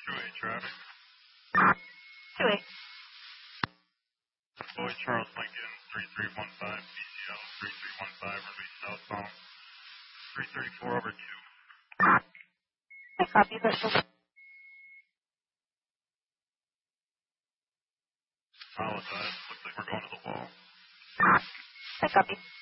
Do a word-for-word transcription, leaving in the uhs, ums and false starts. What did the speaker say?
two eight traffic. two eight. Boy Charles Lincoln, three three one five, B C L, three three one five, release southbound, three thirty-four over two. I copy that. Apologize, looks like we're going to the wall. I copy.